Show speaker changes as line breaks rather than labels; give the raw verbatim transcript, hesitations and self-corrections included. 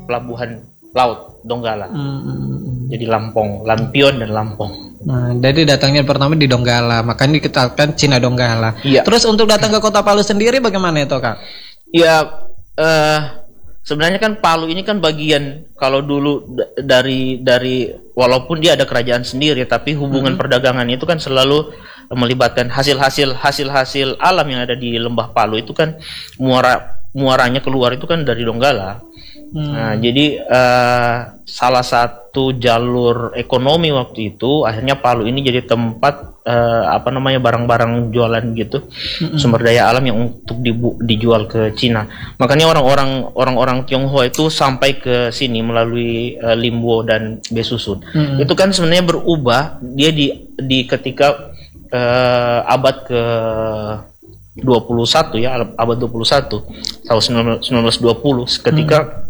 pelabuhan laut Donggala.
Hmm.
Jadi Lampong, Lampion dan Lampong.
Nah, jadi datangnya pertama di Donggala, makanya dikatakan Cina Donggala.
Iya.
Terus untuk datang ke Kota Palu sendiri bagaimana itu, Kak?
Ya, eh, sebenarnya kan Palu ini kan bagian, kalau dulu d- dari dari walaupun dia ada kerajaan sendiri, tapi hubungan
Hmm.
perdagangan itu kan selalu melibatkan hasil-hasil hasil-hasil alam yang ada di Lembah Palu itu kan muara muaranya keluar itu kan dari Donggala.
Hmm.
Nah, jadi eh, salah satu jalur ekonomi waktu itu akhirnya Palu ini jadi tempat eh, apa namanya barang-barang jualan gitu,
Mm-mm.
sumber daya alam yang untuk dibu- dijual ke Cina. Makanya orang-orang orang-orang Tionghoa itu sampai ke sini melalui eh, Limbo dan Besusun.
Mm-mm.
Itu kan sebenarnya berubah dia di di ketika eh, abad ke dua puluh satu ya, abad dua puluh satu tahun sembilan belas dua puluh ketika